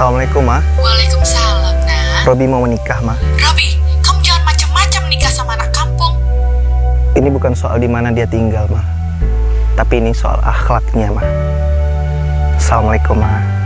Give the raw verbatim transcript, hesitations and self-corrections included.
Assalamualaikum, Ma. Waalaikumsalam, nak. Robi mau menikah, Ma. Robi, kamu jangan macam-macam nikah sama anak kampung. Ini bukan soal di mana dia tinggal, Ma. Tapi ini soal akhlaknya, Ma. Assalamualaikum, Ma.